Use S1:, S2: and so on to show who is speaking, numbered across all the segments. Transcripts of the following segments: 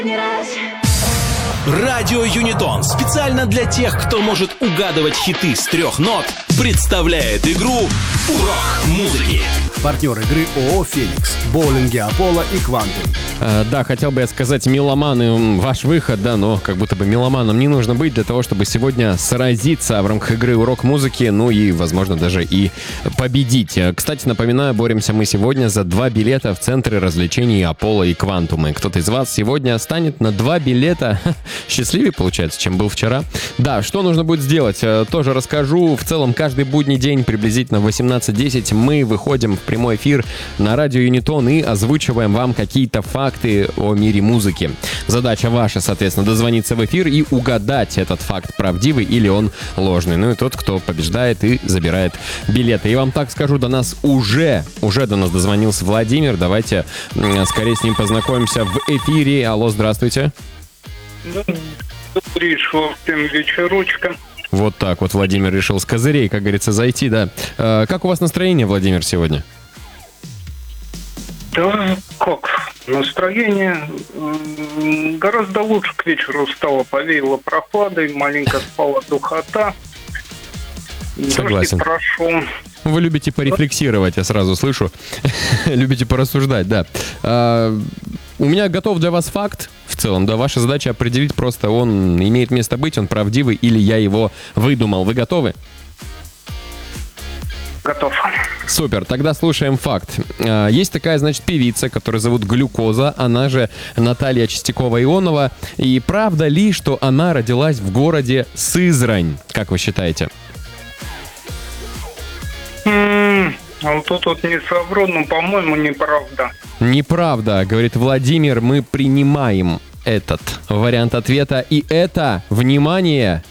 S1: Радио Юнитон специально для тех, кто может угадывать хиты с 3 нот, представляет игру «Урок музыки».
S2: Партнер игры ООО «Феникс», боулинги «Аполло» и «Квантум».
S3: Да, хотел бы я сказать, меломаны, ваш выход, да, но как будто бы меломаном не нужно быть для того, чтобы сегодня сразиться в рамках игры «Урок музыки», ну и, возможно, даже и победить. Кстати, напоминаю, боремся мы сегодня за 2 билета в центры развлечений «Аполло» и «Квантум». И кто-то из вас сегодня станет на 2 билета счастливее, получается, чем был вчера. Да, что нужно будет сделать, тоже расскажу. В целом, каждый будний день приблизительно в 18:10 мы выходим в прямой эфир на радио Юнитон и озвучиваем вам какие-то факты о мире музыки. Задача ваша, соответственно, дозвониться в эфир и угадать, этот факт правдивый или он ложный. Ну и тот, кто побеждает и забирает билеты. И вам так скажу, до нас уже до нас дозвонился Владимир. Давайте скорее с ним познакомимся в эфире. Алло, здравствуйте.
S4: Пришел всем вечерочка.
S3: Вот так вот Владимир решил с козырей, как говорится, зайти, да. Как у вас настроение, Владимир, сегодня?
S4: Да, как? Настроение гораздо лучше. К вечеру стало, повеяло прохладой, маленько спала духота.
S3: Согласен.
S4: Дождик прошел.
S3: Вы любите порефлексировать, я сразу слышу. Любите порассуждать, да. У меня готов для вас факт. В целом, да, ваша задача определить просто, он имеет место быть, он правдивый или я его выдумал. Вы готовы?
S4: Готов.
S3: Супер, тогда слушаем факт. Есть такая, значит, певица, которую зовут Глюкоза, она же Наталья Чистякова-Ионова. И правда ли, что она родилась в городе Сызрань? Как вы считаете?
S4: Вот тут вот не совру, но, по-моему, неправда.
S3: Неправда, говорит Владимир, мы принимаем этот вариант ответа. И это, внимание...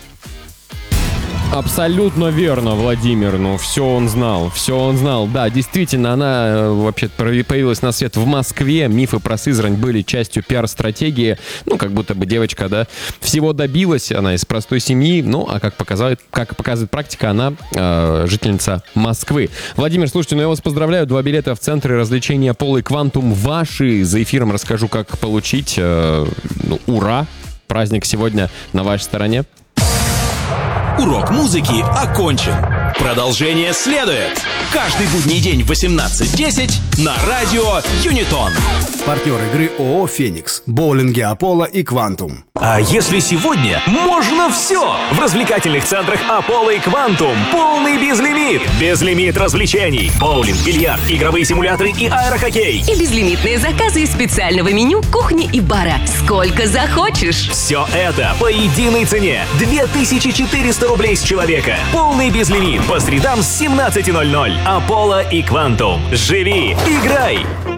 S3: Абсолютно верно, Владимир. Ну, все он знал. Да, действительно, она вообще появилась на свет в Москве. Мифы про Сызрань были частью пиар-стратегии. Ну, как будто бы девочка, да, всего добилась. Она из простой семьи. Ну, а как показывает практика, она жительница Москвы. Владимир, слушайте, ну я вас поздравляю. 2 билета в центре развлечения «Аполло» и «Квантум» ваши. За эфиром расскажу, как получить. Ура! Праздник сегодня на вашей стороне.
S1: Урок музыки окончен. Продолжение следует. Каждый будний день в 18:10 на радио Юнитон.
S2: Партнер игры ООО «Феникс», боулинги «Аполло» и «Квантум».
S5: А если сегодня можно все? В развлекательных центрах «Аполло» и «Квантум» полный безлимит. Безлимит развлечений. Боулинг, бильярд, игровые симуляторы и аэрохоккей.
S6: И безлимитные заказы из специального меню кухни и бара. Сколько захочешь.
S5: Все это по единой цене. 2400 рублей с человека. Полный безлимит по средам с 17:00. «Аполло» и «Квантум». Живи, играй,